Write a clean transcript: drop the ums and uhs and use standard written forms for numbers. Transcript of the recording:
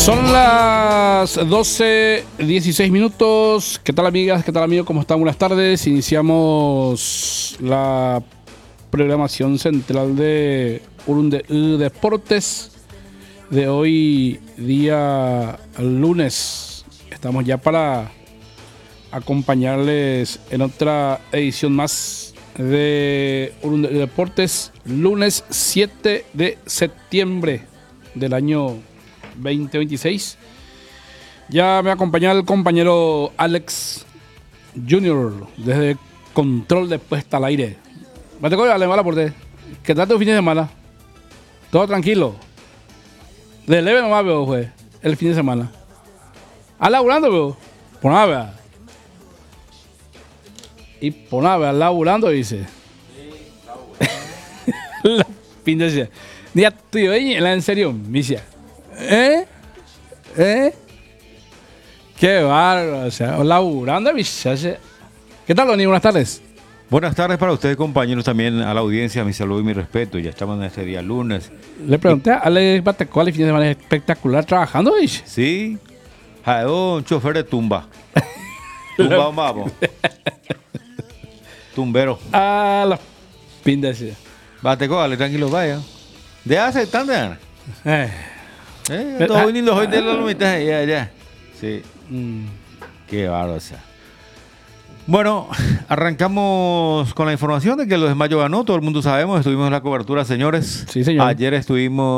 Son las 12:16 minutos. ¿Qué tal, amigas? ¿Qué tal, amigos? ¿Cómo están? Buenas tardes. Iniciamos la programación central de Urunde Deportes de hoy, día lunes. Estamos ya para acompañarles en otra edición más de Urunde Deportes, lunes 7 de septiembre del año 2026. Ya me acompaña el compañero Alex Junior desde control de puesta al aire. Mate coño, dale mala por ti. ¿Qué tal tu fin de semana? Todo tranquilo. De leve nomás veo, güey, el fin de semana. ¿Al laburando, veo? Por nada, vea. Y por nada, vea, laburando, dice. La fin de semana. Ni a tu en serio, micia. Qué bárbaro, o sea, laburando, micia. ¿Qué tal, Loni? Buenas tardes. Buenas tardes para ustedes, compañeros, también a la audiencia, mi saludo y mi respeto. Ya estamos en este día lunes. Le pregunté a Alex Batecual, el fin de semana es espectacular trabajando, dice. Sí, un chofer de tumba. Tumba, vamos. Tumbero. Ah, la fin de semana. Batecual, tranquilo, vaya. De hace tanto. Todo lindo hoy de la mitad, ya. Sí. Qué bárbaro, o sea. Bueno, arrancamos con la información de que los de Mayo ganó, todo el mundo sabemos, estuvimos en la cobertura, señores. Sí, señor. Ayer estuvimos